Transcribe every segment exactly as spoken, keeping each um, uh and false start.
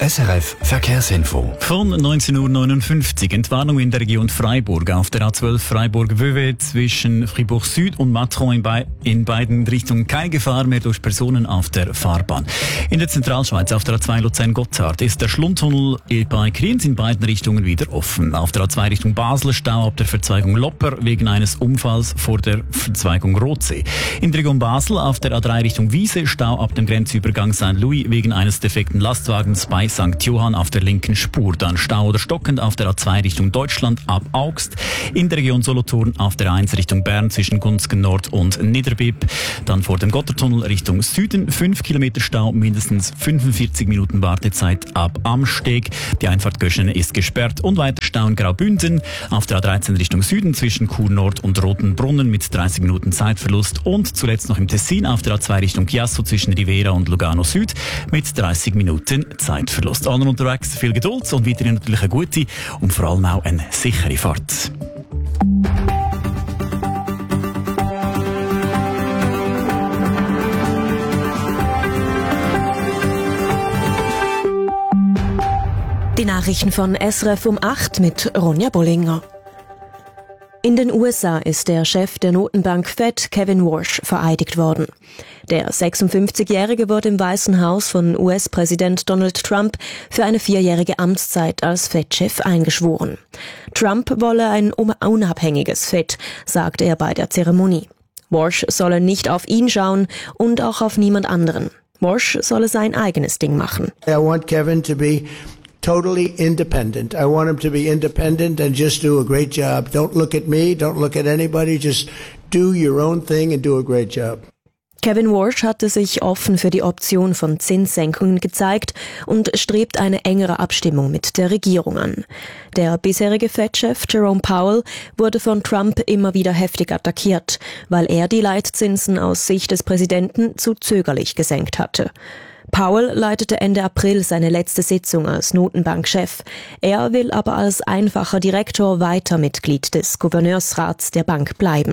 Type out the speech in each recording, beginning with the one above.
S R F Verkehrsinfo. Von neunzehn Uhr neunundfünfzig. Entwarnung in der Region Freiburg auf der A zwölf Freiburg-Wöwe zwischen Fribourg Süd und Matron in, Be- in beiden Richtungen. Keine Gefahr mehr durch Personen auf der Fahrbahn. In der Zentralschweiz auf der A zwei Luzern-Gotthard ist der Schlundtunnel bei Kriens in beiden Richtungen wieder offen. Auf der A zwei Richtung Basel Stau ab der Verzweigung Lopper wegen eines Unfalls vor der Verzweigung Rotsee. In der Region Basel auf der A drei Richtung Wiese Stau ab dem Grenzübergang Sankt Louis wegen eines defekten Lastwagens bei Sankt Johann auf der linken Spur. Dann Stau oder stockend auf der A zwei Richtung Deutschland ab Augst. In der Region Solothurn auf der eins Richtung Bern zwischen Gunzgen Nord und Niederbipp. Dann vor dem Gotthardtunnel Richtung Süden fünf Kilometer Stau, mindestens fünfundvierzig Minuten Wartezeit ab Amsteg. Die Einfahrt Göschene ist gesperrt. Und weiter Stau in Graubünden auf der A dreizehn Richtung Süden zwischen Chur Nord und Rotenbrunnen mit dreißig Minuten Zeitverlust. Und zuletzt noch im Tessin auf der A zwei Richtung Chiasso zwischen Rivera und Lugano Süd mit dreißig Minuten Zeitverlust. Allen unterwegs viel Geduld und weiterhin natürlich eine gute und vor allem auch eine sichere Fahrt. Die Nachrichten von S R F um acht mit Ronja Bollinger. In den U S A ist der Chef der Notenbank Fed, Kevin Warsh, vereidigt worden. Der sechsundfünfzigjährige wurde im Weißen Haus von U S-Präsident Donald Trump für eine vierjährige Amtszeit als Fed-Chef eingeschworen. Trump wolle ein unabhängiges Fed, sagte er bei der Zeremonie. Warsh solle nicht auf ihn schauen und auch auf niemand anderen. Warsh solle sein eigenes Ding machen. I want Kevin to be totally independent. I want him to be independent and just do a great job. Don't look at me, don't look at anybody, just do your own thing and do a great job. Kevin Warsh hatte sich offen für die Option von Zinssenkungen gezeigt und strebt eine engere Abstimmung mit der Regierung an. Der bisherige Fed-Chef Jerome Powell wurde von Trump immer wieder heftig attackiert, weil er die Leitzinsen aus Sicht des Präsidenten zu zögerlich gesenkt hatte. Powell leitete Ende April seine letzte Sitzung als Notenbankchef. Er will aber als einfacher Direktor weiter Mitglied des Gouverneursrats der Bank bleiben.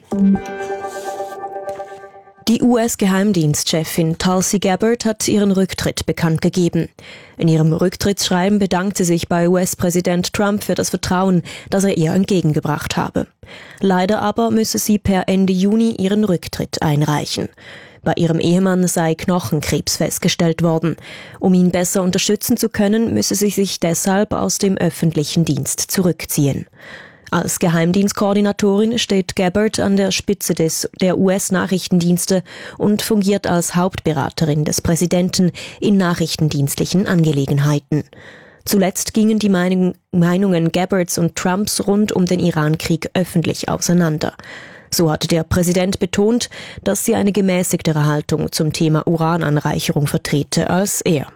Die U S-Geheimdienstchefin Tulsi Gabbard hat ihren Rücktritt bekannt gegeben. In ihrem Rücktrittsschreiben bedankt sie sich bei U S-Präsident Trump für das Vertrauen, das er ihr entgegengebracht habe. Leider aber müsse sie per Ende Juni ihren Rücktritt einreichen. Bei ihrem Ehemann sei Knochenkrebs festgestellt worden. Um ihn besser unterstützen zu können, müsse sie sich deshalb aus dem öffentlichen Dienst zurückziehen. Als Geheimdienstkoordinatorin steht Gabbard an der Spitze des, der U S-Nachrichtendienste und fungiert als Hauptberaterin des Präsidenten in nachrichtendienstlichen Angelegenheiten. Zuletzt gingen die Meinung, Meinungen Gabbards und Trumps rund um den Irankrieg öffentlich auseinander. So hatte der Präsident betont, dass sie eine gemäßigtere Haltung zum Thema Urananreicherung vertrete als er.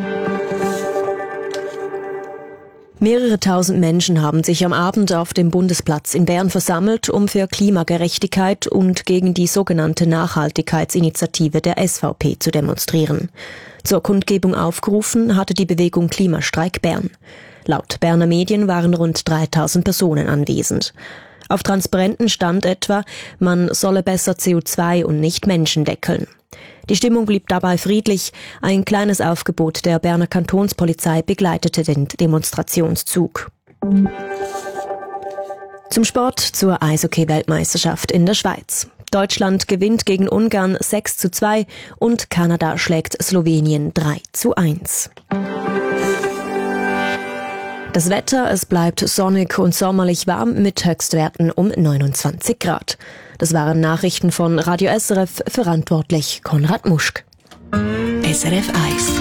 Mehrere tausend Menschen haben sich am Abend auf dem Bundesplatz in Bern versammelt, um für Klimagerechtigkeit und gegen die sogenannte Nachhaltigkeitsinitiative der S V P zu demonstrieren. Zur Kundgebung aufgerufen hatte die Bewegung Klimastreik Bern. Laut Berner Medien waren rund dreitausend Personen anwesend. Auf Transparenten stand etwa, man solle besser C O zwei und nicht Menschen deckeln. Die Stimmung blieb dabei friedlich. Ein kleines Aufgebot der Berner Kantonspolizei begleitete den Demonstrationszug. Zum Sport, zur Eishockey-Weltmeisterschaft in der Schweiz. Deutschland gewinnt gegen Ungarn sechs zu zwei und Kanada schlägt Slowenien drei zu eins. Das Wetter, es bleibt sonnig und sommerlich warm mit Höchstwerten um neunundzwanzig Grad. Das waren Nachrichten von Radio S R F, verantwortlich Konrad Muschk. S R F eins.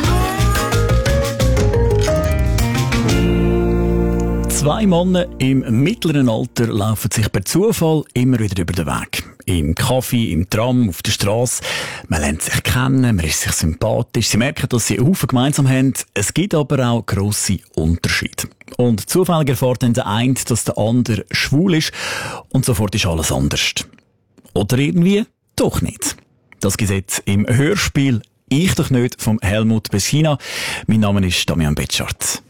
Zwei Männer im mittleren Alter laufen sich per Zufall immer wieder über den Weg. Im Kaffee, im Tram, auf der Straße. Man lernt sich kennen, man ist sich sympathisch. Sie merken, dass sie einen Haufen gemeinsam haben. Es gibt aber auch grosse Unterschiede. Und zufällig erfährt dann der eine, dass der andere schwul ist. Und sofort ist alles anders. Oder irgendwie doch nicht. Das gibt es jetzt im Hörspiel «Ich doch nicht» von Helmut Beschina. Mein Name ist Damian Betschart.